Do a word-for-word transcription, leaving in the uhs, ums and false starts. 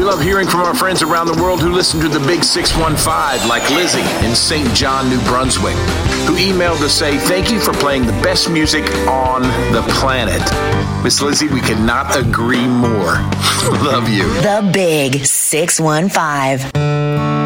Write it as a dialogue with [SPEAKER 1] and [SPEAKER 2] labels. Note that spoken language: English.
[SPEAKER 1] love hearing from our friends around the world who listen to the Big six one five, like Lizzie in Saint John, New Brunswick, who emailed to say, thank you for playing the best music on the planet. Miss Lizzie, we cannot agree more. Love you.
[SPEAKER 2] The Big six one five.